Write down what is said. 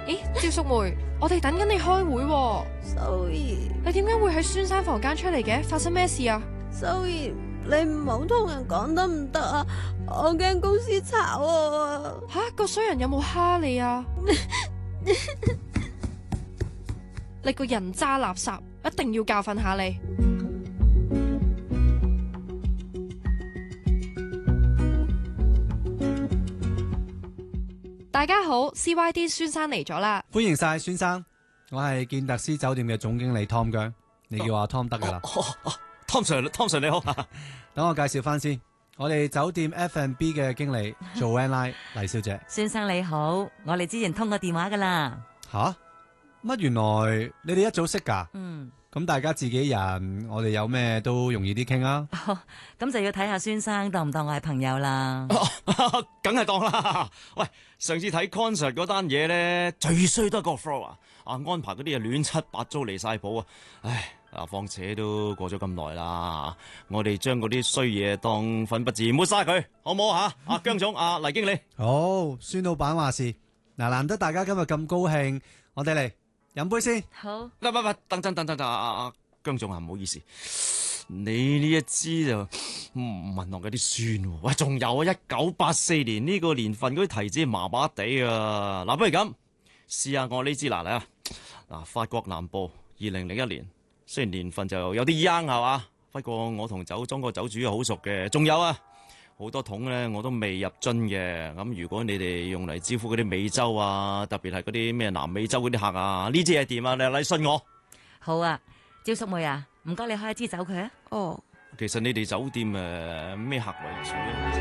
咦，趙淑梅，我哋等緊你開會喎。 Zoe， 你點解會喺孫生房間出嚟嘅？發生咩事啊 Zoe，你唔好同人講得唔得啊？我驚公司炒我啊！ 吓，個衰人有冇蝦你啊？你個人渣垃圾，一定要教訓下你。大家好 ，CYD 孫生嚟咗啦， 歡迎晒孫生，我係建特斯酒店嘅總經理湯姜，你叫阿湯得噶啦。 湯 Sir 你好， 等我介紹翻先，我哋酒店 F&B 嘅經理Joanne 黎小姐。 孫生你好，我哋之前通過電話噶啦。 吓？乜原來你哋一早識噶？咁大家自己人，我哋有咩都容易啲傾啊。 咁就要睇下孫生當唔當我係朋友啦。 梗係當啦。喂，上次睇 concert 嗰單嘢咧，最衰得個 floor 啊，安排嗰啲嘢亂七八糟離晒譜啊。唉，況且都過咗咁耐啦，我哋將嗰啲衰嘢當粉筆字抹晒佢，好唔好吓？阿姜總，阿黎經理。 好，孫老闆話事。嗱，難得大家今日咁高興，我哋嚟飲杯先。 好。 等，阿姜總啊，唔好意思，你呢一支就聞落嗰啲酸喎。喂，仲有啊，1984年呢個年份嗰啲提子麻麻地啊。嗱，不如咁試下我呢支嚟啊。嗱，法國南部2001年，雖然年份就有啲 young 係嘛，不過我同酒莊個酒主好熟嘅。仲有啊，好多桶咧我都未入樽嘅。咁如果你哋用嚟招呼嗰啲美洲啊，特別係嗰啲咩南美洲嗰啲客啊，呢支係掂啊，你信我。 好啊，趙淑梅啊，唔該你開一支酒佢啊。 哦， 其實你哋酒店咩客為主？